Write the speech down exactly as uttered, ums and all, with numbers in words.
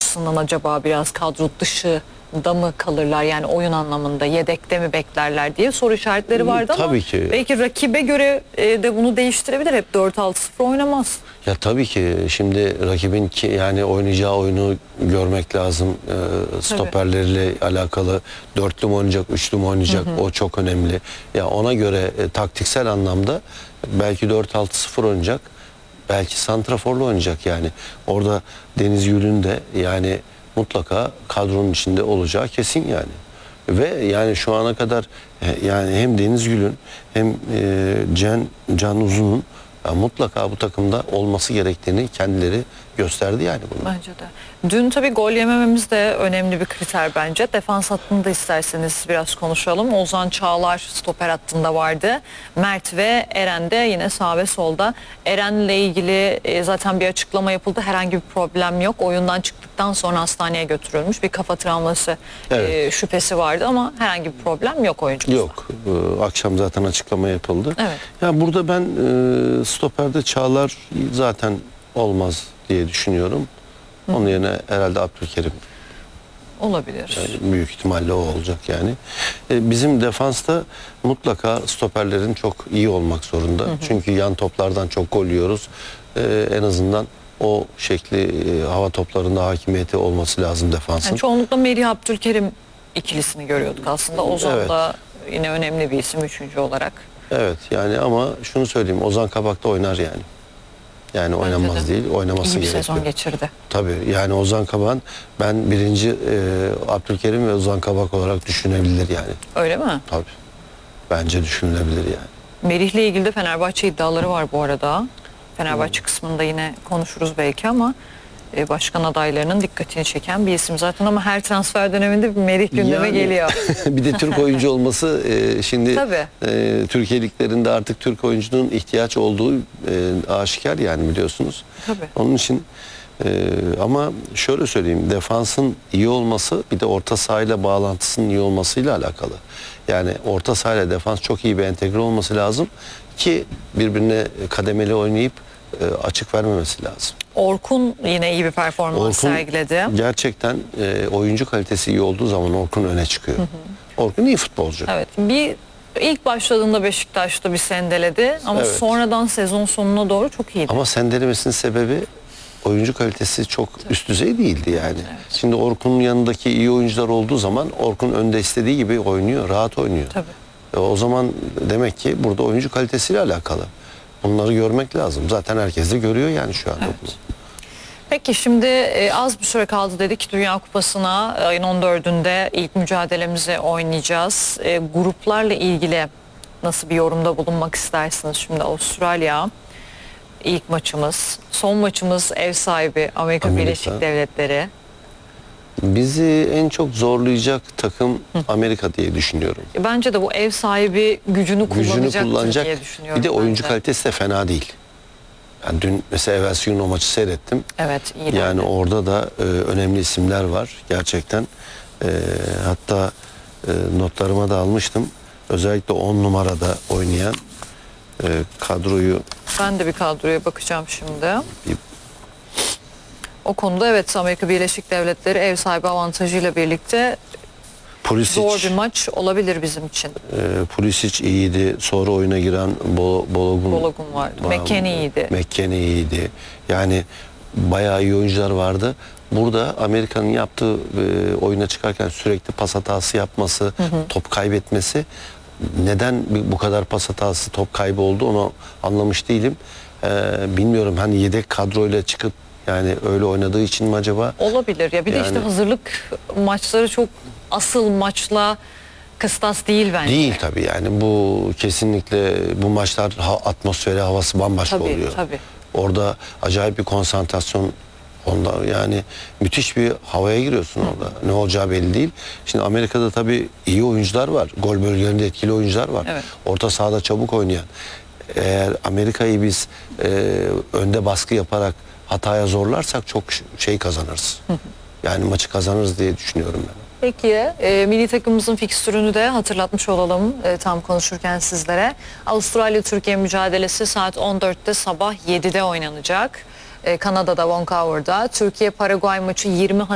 açısından acaba biraz kadro dışı da mı kalırlar, yani oyun anlamında yedekte mi beklerler diye soru işaretleri vardı. Tabii ama ki. belki rakibe göre e, de bunu değiştirebilir. Hep dört altı sıfır oynamaz. Ya tabii ki şimdi rakibin ki yani oynayacağı oyunu görmek lazım. Ee, stoperleriyle alakalı dörtlü mü oynayacak, üçlü mü oynayacak, hı hı. o çok önemli. Ya ona göre e, taktiksel anlamda belki dört altı sıfır oynayacak. Belki santraforlu oynayacak yani. Orada Deniz Gül'ün de yani mutlaka kadronun içinde olacağı kesin yani. Ve yani şu ana kadar yani hem Deniz Gül'ün hem e, Can, Can Uzun'un ya mutlaka bu takımda olması gerektiğini kendileri gösterdi yani bunu. Bence de. Dün tabii gol yemememiz de önemli bir kriter bence. Defans hattını da isterseniz biraz konuşalım. Ozan Çağlar stoper hattında vardı. Mert ve Eren de yine sağ ve solda. Eren'le ilgili e, zaten bir açıklama yapıldı. Herhangi bir problem yok. Oyundan çıktıktan sonra hastaneye götürülmüş. Bir kafa travması evet. e, şüphesi vardı ama herhangi bir problem yok oyuncumuzda. Yok. Ee, akşam zaten açıklama yapıldı. Evet. Ya burada ben e, stoperde Çağlar zaten olmaz diye düşünüyorum. Hı. Onun yerine herhalde Abdülkerim olabilir. Yani büyük ihtimalle o olacak yani. Ee, bizim defansta mutlaka stoperlerin çok iyi olmak zorunda. Hı hı. Çünkü yan toplardan çok gol yiyoruz. Ee, en azından o şekli e, hava toplarında hakimiyeti olması lazım defansın. Yani çoğunlukla Merih Abdülkerim ikilisini görüyorduk aslında. Ozan evet. da yine önemli bir isim üçüncü olarak. Evet yani ama şunu söyleyeyim, Ozan Kabak da oynar yani. Yani bence oynanmaz de. değil, oynaması gerekiyor. İyi bir sezon geçirdi. Tabii yani Ozan Kabak'ın ben birinci e, Abdülkerim ve Ozan Kabak olarak düşünebilir yani. Öyle mi? Tabii. Bence düşünülebilir yani. Merih'le ilgili de Fenerbahçe iddiaları var bu arada. Fenerbahçe hmm. kısmında yine konuşuruz belki ama e, başkan adaylarının dikkatini çeken bir isim zaten, ama her transfer döneminde bir Merih gündeme yani, geliyor. Bir de Türk oyuncu olması e, şimdi e, Türkiye liglerinde artık Türk oyuncunun ihtiyaç olduğu e, aşikar yani, biliyorsunuz. Tabii. Onun için e, ama şöyle söyleyeyim, defansın iyi olması bir de orta sahayla bağlantısının iyi olmasıyla alakalı. Yani orta sahayla defans çok iyi bir entegre olması lazım ki birbirine kademeli oynayıp e, açık vermemesi lazım. Orkun yine iyi bir performans Orkun sergiledi. Gerçekten e, oyuncu kalitesi iyi olduğu zaman Orkun öne çıkıyor. Hı hı. Orkun iyi futbolcu. Evet. Bir ilk başladığında Beşiktaş'ta bir sendeledi ama evet. sonradan sezon sonuna doğru çok iyiydi. Ama sendelemesinin sebebi oyuncu kalitesi çok Tabii. üst düzey değildi yani. Evet. Şimdi Orkun'un yanındaki iyi oyuncular olduğu zaman Orkun önde istediği gibi oynuyor, rahat oynuyor. Tabii. E, o zaman demek ki burada oyuncu kalitesiyle alakalı. Bunları görmek lazım. Zaten herkes de görüyor yani şu anda. Evet. Peki şimdi e, az bir süre kaldı dedik. Dünya Kupası'na ayın on dördünde ilk mücadelemizi oynayacağız. E, gruplarla ilgili nasıl bir yorumda bulunmak istersiniz? Şimdi Avustralya ilk maçımız. Son maçımız ev sahibi Amerika, Amerika Birleşik Devletleri. Bizi en çok zorlayacak takım Amerika diye düşünüyorum. Bence de bu ev sahibi gücünü, gücünü kullanacak diye düşünüyorum. Bir de oyuncu bence. kalitesi de fena değil. Yani dün mesela evvelsi gün o maçı seyrettim. Evet, iyi. Yani orada da e, önemli isimler var gerçekten. E, hatta e, notlarıma da almıştım. Özellikle on numarada oynayan e, kadroyu. Ben de bir kadroya bakacağım şimdi. Bir, O konuda evet, Amerika Birleşik Devletleri ev sahibi avantajıyla birlikte Pulisic, zor bir maç olabilir bizim için. E, Pulisic iyiydi. Sonra oyuna giren Bo, Balogun, Balogun vardı. McKennie iyiydi. McKennie iyiydi. Yani bayağı iyi oyuncular vardı. Burada Amerika'nın yaptığı e, oyuna çıkarken sürekli pas hatası yapması, hı hı. top kaybetmesi. Neden bu kadar pas hatası, top kaybı oldu onu anlamış değilim. E, bilmiyorum, hani yedek kadroyla çıkıp yani öyle oynadığı için mi acaba? Olabilir ya. Bir yani, de işte hazırlık maçları çok asıl maçla kıstas değil bence. Değil tabii yani, bu kesinlikle bu maçlar ha, atmosferi, havası bambaşka tabii, oluyor. Tabii. Orada acayip bir konsantrasyon, onda yani müthiş bir havaya giriyorsun orada. Hı. Ne olacağı belli değil. Şimdi Amerika'da tabii iyi oyuncular var. Gol bölgelerinde etkili oyuncular var. Evet. Orta sahada çabuk oynayan. Eğer Amerika'yı biz e, önde baskı yaparak hataya zorlarsak çok şey kazanırız. Hı hı. Yani maçı kazanırız diye düşünüyorum ben. Peki e, milli takımımızın fikstürünü de hatırlatmış olalım e, tam konuşurken sizlere. Avustralya-Türkiye mücadelesi saat on dörtte sabah yedide oynanacak. E, Kanada'da, Vancouver'da. Türkiye-Paraguay maçı yirmi